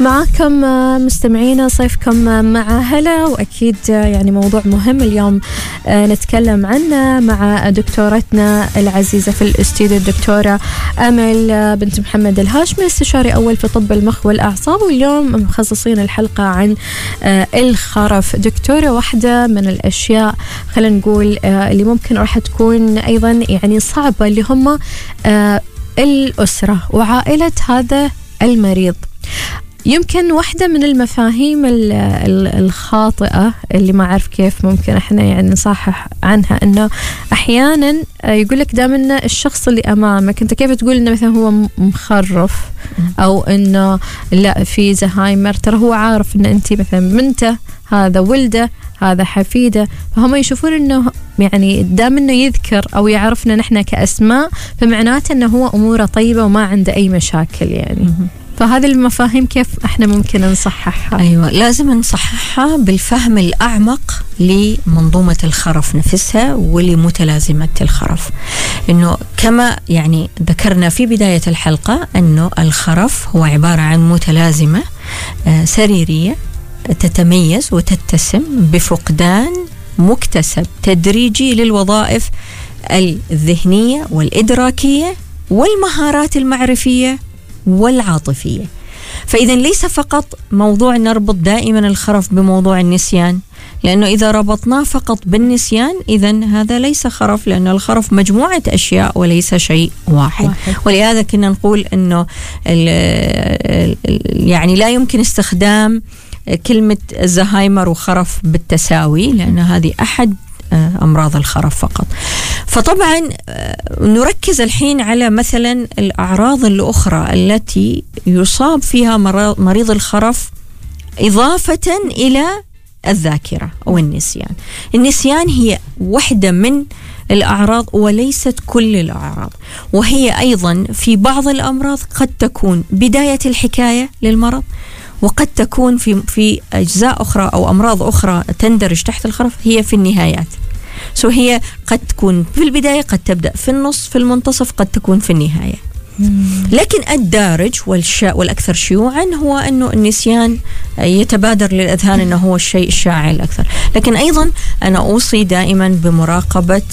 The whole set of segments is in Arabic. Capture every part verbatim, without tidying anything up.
معكم مستمعينا صيفكم مع هلا، وأكيد يعني موضوع مهم اليوم نتكلم عنه مع دكتورتنا العزيزة في الاستوديو الدكتورة أمل بنت محمد الهاشمي، استشاري أول في طب المخ والأعصاب، واليوم مخصصين الحلقة عن الخرف. دكتورة، واحدة من الأشياء خلينا نقول اللي ممكن راح تكون أيضا يعني صعبة اللي هم الأسرة وعائلة هذا المريض. يمكن واحدة من المفاهيم الخاطئة اللي ما أعرف كيف ممكن إحنا يعني نصحح عنها، إنه أحيانا يقولك دائما الشخص اللي أمامك أنت كيف تقول إنه مثلا هو مخرف أو إنه لا في زهايمر، ترى هو عارف إنه أنت مثلا بنته، هذا ولده، هذا حفيده، فهم يشوفون إنه يعني دام إنه يذكر أو يعرفنا نحن كأسماء فمعناته إنه هو أموره طيبة وما عنده أي مشاكل يعني. فهذه المفاهيم كيف احنا ممكن نصححها؟ ايوه، لازم نصححها بالفهم الاعمق لمنظومه الخرف نفسها ولمتلازمه الخرف. انه كما يعني ذكرنا في بدايه الحلقه انه الخرف هو عباره عن متلازمه سريريه تتميز وتتسم بفقدان مكتسب تدريجي للوظائف الذهنيه والادراكيه والمهارات المعرفيه والعاطفية. فإذا ليس فقط موضوع نربط دائما الخرف بموضوع النسيان، لأنه إذا ربطناه فقط بالنسيان إذن هذا ليس خرف، لأن الخرف مجموعة أشياء وليس شيء واحد, واحد. ولهذا كنا نقول أنه يعني لا يمكن استخدام كلمة الزهايمر وخرف بالتساوي، لأن هذه أحد أمراض الخرف فقط. فطبعا نركز الحين على مثلا الأعراض الأخرى التي يصاب فيها مريض الخرف إضافة إلى الذاكرة أو النسيان. النسيان هي واحدة من الأعراض وليست كل الأعراض، وهي أيضا في بعض الأمراض قد تكون بداية الحكاية للمرض، وقد تكون في في أجزاء أخرى أو أمراض أخرى تندرج تحت الخرف هي في النهايات. سو هي قد تكون في البداية، قد تبدأ في النص، في المنتصف، قد تكون في النهاية. لكن الدارج والشا والأكثر شيوعا هو أنه النسيان يتبادر للأذهان أنه هو الشيء الشائع الأكثر. لكن أيضا أنا أوصي دائما بمراقبة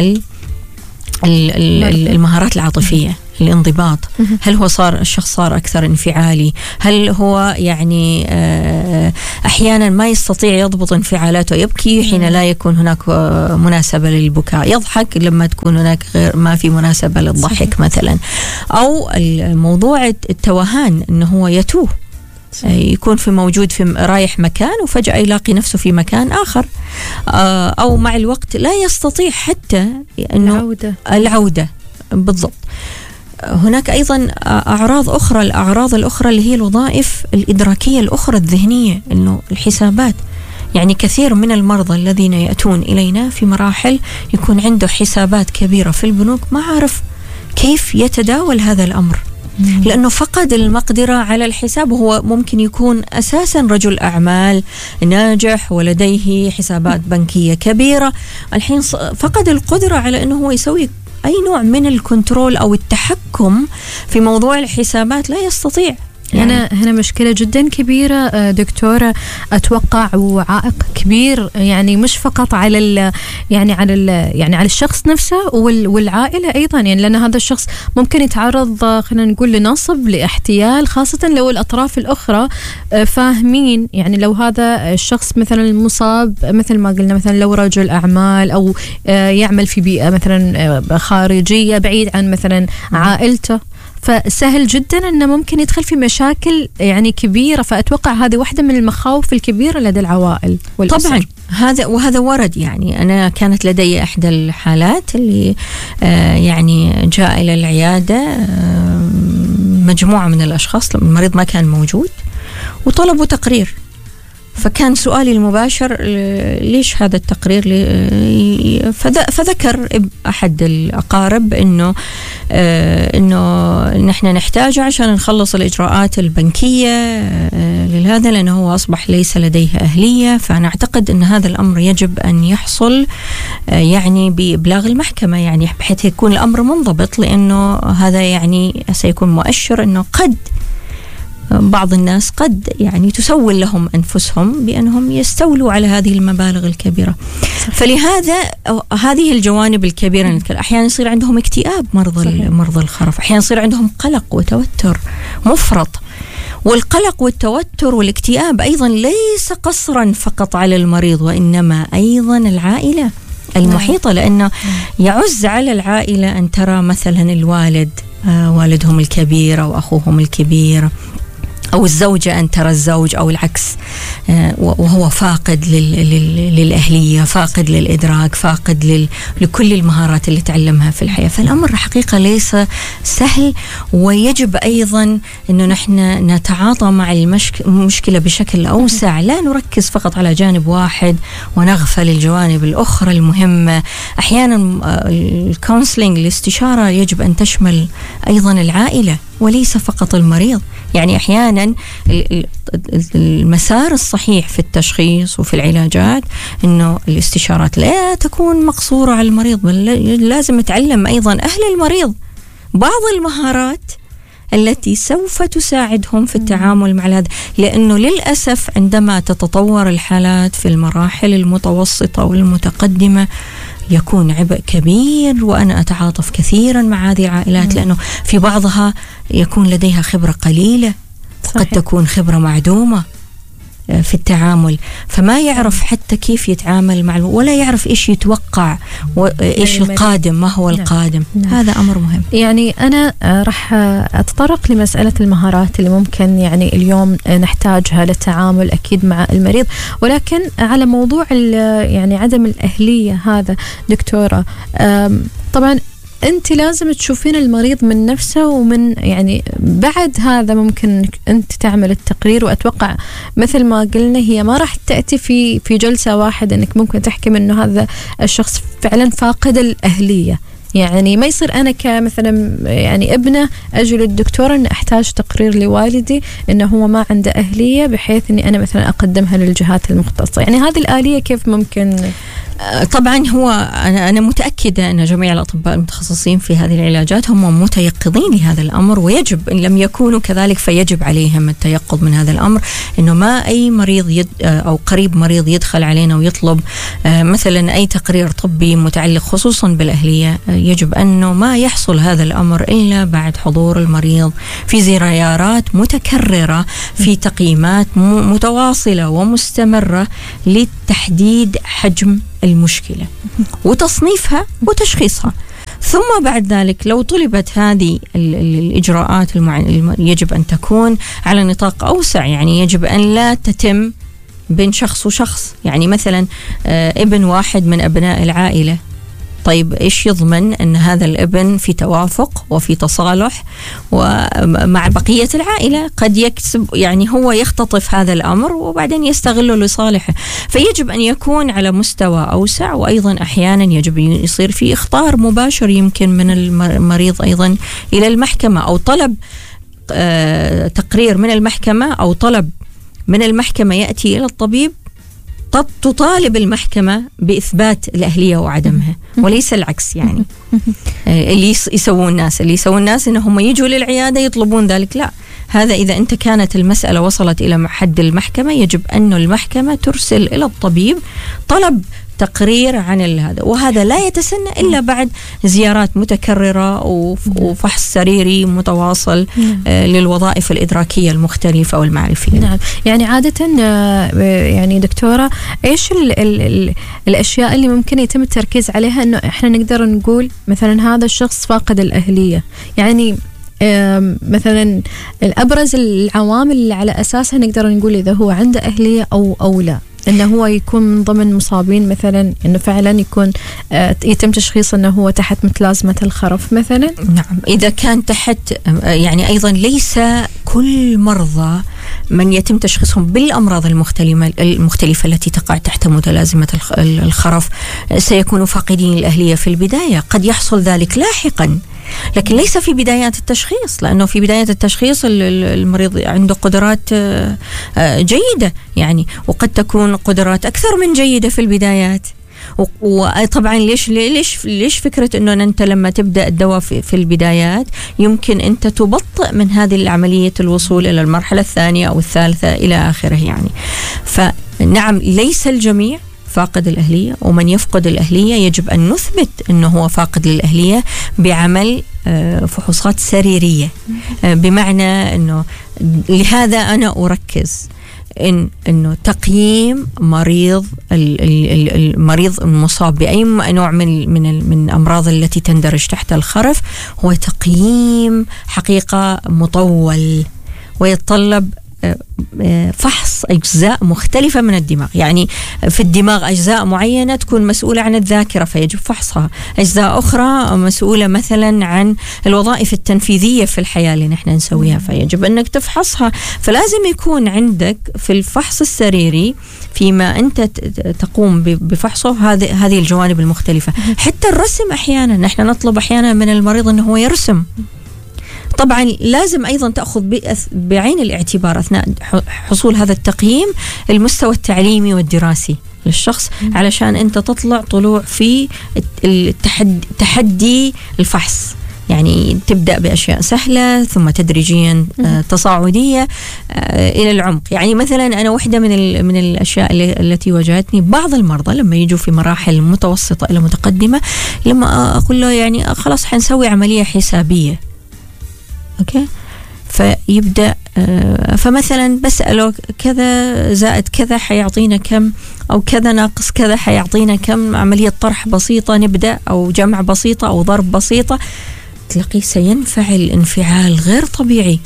المهارات العاطفية، الانضباط. هل هو صار الشخص صار أكثر انفعالي؟ هل هو يعني أحيانا ما يستطيع يضبط انفعالاته، يبكي حين لا يكون هناك مناسبة للبكاء، يضحك لما تكون هناك غير ما في مناسبة للضحك مثلا، أو الموضوع التوهان أنه هو يتوه، يكون في موجود في رايح مكان وفجأة يلاقي نفسه في مكان آخر، أو مع الوقت لا يستطيع حتى أنه العودة, العودة. بالضبط. هناك أيضا أعراض أخرى، الأعراض الأخرى اللي هي الوظائف الإدراكية الأخرى الذهنية، إنه الحسابات. يعني كثير من المرضى الذين يأتون إلينا في مراحل يكون عنده حسابات كبيرة في البنوك، ما عارف كيف يتداول هذا الأمر، لأنه فقد المقدرة على الحساب، وهو ممكن يكون أساسا رجل أعمال ناجح ولديه حسابات بنكية كبيرة، الحين فقد القدرة على أنه هو يسوي أي نوع من الكنترول أو التحكم في موضوع الحسابات، لا يستطيع. يعني هنا هنا مشكلة جدا كبيرة دكتورة، أتوقع وعائق كبير، يعني مش فقط على ال يعني على ال يعني على الشخص نفسه والعائلة أيضا، يعني لأن هذا الشخص ممكن يتعرض خلينا نقول لنصب، لاحتيال، خاصة لو الأطراف الأخرى فاهمين. يعني لو هذا الشخص مثلا المصاب مثل ما قلنا، مثلا لو رجل أعمال أو يعمل في بيئة مثلا خارجية بعيد عن مثلا عائلته، فسهل جدا أنه ممكن يدخل في مشاكل يعني كبيرة. فأتوقع هذه واحدة من المخاوف الكبيرة لدى العوائل والأسر. طبعا هذا وهذا ورد. يعني أنا كانت لدي إحدى الحالات اللي آه يعني جاء إلى العيادة آه مجموعة من الأشخاص، المريض ما كان موجود، وطلبوا تقرير. فكان سؤالي المباشر ليش هذا التقرير؟ فذكر أحد الأقارب إنه إنه نحن نحتاجه عشان نخلص الإجراءات البنكية لهذا، لأنه هو أصبح ليس لديه أهلية. فأنا أعتقد أن هذا الأمر يجب أن يحصل يعني بإبلاغ المحكمة، يعني بحيث يكون الأمر منضبط، لأنه هذا يعني سيكون مؤشر أنه قد بعض الناس قد يعني تسول لهم أنفسهم بأنهم يستولوا على هذه المبالغ الكبيرة. فلهذا هذه الجوانب الكبيرة أحيانا يصير عندهم اكتئاب مرضى مرضى الخرف، أحيانا يصير عندهم قلق وتوتر مفرط. والقلق والتوتر والاكتئاب أيضا ليس قصرا فقط على المريض، وإنما أيضا العائلة المحيطة، لأنه يعز على العائلة أن ترى مثلا الوالد آه والدهم الكبير أو أخوهم الكبير، أو الزوجة أن ترى الزوج أو العكس آه وهو فاقد لل لل للأهلية، فاقد للإدراك، فاقد لل لكل المهارات اللي تعلمها في الحياة. فالأمر حقيقة ليس سهل، ويجب أيضا أنه نحن نتعاطى مع المشكلة بشكل أوسع، لا نركز فقط على جانب واحد ونغفل الجوانب الأخرى المهمة. أحيانا الكونسلينج، الاستشارة، يجب أن تشمل أيضا العائلة وليس فقط المريض. يعني أحيانا المسار الصحيح في التشخيص وفي العلاجات أنه الاستشارات لا تكون مقصورة على المريض، بل لازم تعلم أيضا أهل المريض بعض المهارات التي سوف تساعدهم في التعامل مع هذا، لأنه للأسف عندما تتطور الحالات في المراحل المتوسطة والمتقدمة يكون عبء كبير. وأنا أتعاطف كثيرا مع هذه العائلات، لأنه في بعضها يكون لديها خبرة قليلة، قد تكون خبرة معدومة في التعامل، فما يعرف حتى كيف يتعامل مع، ولا يعرف إيش يتوقع وإيش القادم، ما هو القادم. نعم. هذا أمر مهم. يعني أنا راح أتطرق لمسألة المهارات اللي ممكن يعني اليوم نحتاجها للتعامل أكيد مع المريض، ولكن على موضوع يعني عدم الأهلية هذا دكتورة، طبعا أنت لازم تشوفين المريض من نفسه، ومن يعني بعد هذا ممكن أنت تعمل التقرير. وأتوقع مثل ما قلنا هي ما راح تأتي في في جلسة واحدة أنك ممكن تحكم أنه هذا الشخص فعلا فاقد الأهلية. يعني ما يصير أنا كمثلا يعني ابنه أجي للدكتور أن أحتاج تقرير لوالدي أنه هو ما عنده أهلية، بحيث أني أنا مثلا أقدمها للجهات المختصة. يعني هذه الآلية كيف ممكن؟ طبعا هو أنا أنا متأكدة أن جميع الأطباء المتخصصين في هذه العلاجات هم متيقظين لهذا الأمر، ويجب إن لم يكونوا كذلك فيجب عليهم التيقظ من هذا الأمر، إنه ما أي مريض يد أو قريب مريض يدخل علينا ويطلب مثلا أي تقرير طبي متعلق خصوصا بالأهلية، يجب أنه ما يحصل هذا الأمر إلا بعد حضور المريض في زيارات متكررة، في تقييمات متواصلة ومستمرة لتحديد حجم المشكلة وتصنيفها وتشخيصها. ثم بعد ذلك لو طلبت هذه الإجراءات المعينة يجب أن تكون على نطاق أوسع، يعني يجب أن لا تتم بين شخص وشخص. يعني مثلا ابن واحد من أبناء العائلة، طيب إيش يضمن أن هذا الابن في توافق وفي تصالح ومع بقية العائلة؟ قد يكسب يعني هو يختطف هذا الأمر وبعدين يستغله لصالحه. فيجب أن يكون على مستوى أوسع، وأيضا أحيانا يجب يصير في إخطار مباشر يمكن من المريض أيضا إلى المحكمة، أو طلب تقرير من المحكمة، أو طلب من المحكمة يأتي إلى الطبيب، تطالب المحكمة بإثبات الأهلية وعدمها، وليس العكس. يعني اللي يسوون الناس اللي يسوون الناس إنهم يجوا للعيادة يطلبون ذلك، لا. هذا إذا أنت كانت المسألة وصلت إلى حد المحكمة، يجب أن المحكمة ترسل إلى الطبيب طلب تقرير عن هذا، وهذا لا يتسنى إلا بعد زيارات متكررة وفحص سريري متواصل للوظائف الإدراكية المختلفة والمعرفية. نعم. يعني عادة يعني دكتورة إيش ال ال ال الأشياء اللي ممكن يتم التركيز عليها إنه إحنا نقدر نقول مثلا هذا الشخص فاقد الأهلية؟ يعني مثلا الأبرز العوامل اللي على أساسها نقدر نقول إذا هو عنده أهلية أو أو لا، إنه هو يكون من ضمن مصابين مثلا، إنه فعلا يكون يتم تشخيص إنه هو تحت متلازمة الخرف مثلا. نعم، إذا كان تحت، يعني أيضا ليس كل مرضى من يتم تشخيصهم بالأمراض المختلفة المختلفة التي تقع تحت متلازمة الخرف سيكونوا فاقدين الأهلية في البداية، قد يحصل ذلك لاحقا، لكن ليس في بدايات التشخيص، لأنه في بداية التشخيص المريض عنده قدرات جيدة يعني، وقد تكون قدرات أكثر من جيدة في البدايات، وطبعا ليش ليش ليش فكرة إنه أنت لما تبدأ الدواء في, في البدايات يمكن أنت تبطئ من هذه العملية الوصول إلى المرحلة الثانية أو الثالثة إلى آخره يعني. فنعم ليس الجميع فاقد الأهلية، ومن يفقد الأهلية يجب أن نثبت أنه هو فاقد للأهلية بعمل فحوصات سريرية. بمعنى أنه لهذا أنا أركز إن إنه تقييم مريض المريض المصاب بأي نوع من من من الأمراض التي تندرج تحت الخرف هو تقييم حقيقة مطول، ويتطلب فحص أجزاء مختلفة من الدماغ. يعني في الدماغ أجزاء معينة تكون مسؤولة عن الذاكرة فيجب فحصها، أجزاء أخرى مسؤولة مثلا عن الوظائف التنفيذية في الحياة اللي نحن نسويها فيجب أنك تفحصها. فلازم يكون عندك في الفحص السريري فيما أنت تقوم بفحصه هذه هذه الجوانب المختلفة. حتى الرسم أحيانا نحن نطلب أحيانا من المريض أنه هو يرسم. طبعا لازم أيضا تأخذ بعين الاعتبار أثناء حصول هذا التقييم المستوى التعليمي والدراسي للشخص، علشان أنت تطلع طلوع في التحدي تحدي الفحص. يعني تبدأ بأشياء سهلة ثم تدريجيا تصاعدية إلى العمق. يعني مثلا أنا واحدة من من الأشياء التي واجهتني بعض المرضى لما يجوا في مراحل متوسطة إلى متقدمة، لما أقول له يعني خلاص حنسوي عملية حسابية، أوكي، فيبدأ فمثلا بسأله كذا زائد كذا حيعطينا كم، أو كذا ناقص كذا حيعطينا كم، عملية طرح بسيطة نبدأ أو جمع بسيطة أو ضرب بسيطة، تلاقيه سينفعل انفعال غير طبيعي.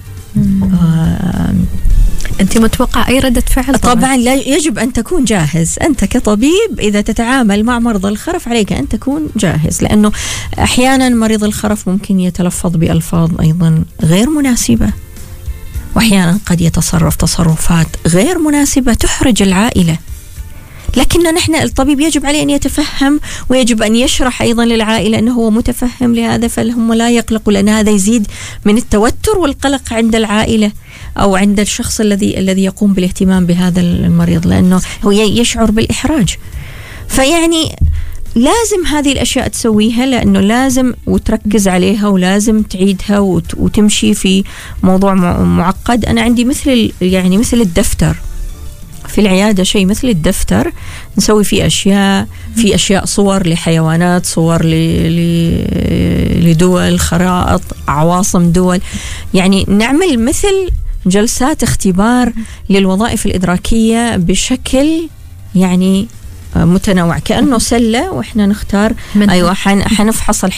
آه أنت متوقع أي ردة فعل؟ طبعا, طبعا لا، يجب أن تكون جاهز. أنت كطبيب إذا تتعامل مع مرضى الخرف عليك أن تكون جاهز، لأنه أحيانا مريض الخرف ممكن يتلفظ بألفاظ أيضا غير مناسبة، وأحيانا قد يتصرف تصرفات غير مناسبة تحرج العائلة. لكن نحن الطبيب يجب عليه أن يتفهم، ويجب أن يشرح أيضا للعائلة أنه هو متفهم لهذا، فهم لا يقلقوا، لأن هذا يزيد من التوتر والقلق عند العائلة أو عند الشخص الذي الذي يقوم بالاهتمام بهذا المريض، لأنه هو يشعر بالإحراج. فيعني لازم هذه الأشياء تسويها، لأنه لازم وتركز عليها، ولازم تعيدها وتمشي في موضوع معقد. أنا عندي مثل يعني مثل الدفتر في العيادة، شيء مثل الدفتر نسوي فيه أشياء، في أشياء صور لحيوانات، صور لدول، خرائط، عواصم دول، يعني نعمل مثل جلسات اختبار للوظائف الإدراكية بشكل يعني متنوع، كأنه سلة وإحنا نختار أيوة حنفحص